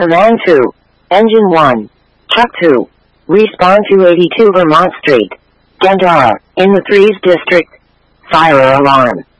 Command 2. Engine 1. Truck 2. Respawn 282 Vermont Street. Gandara, in the 3's district. Fire alarm.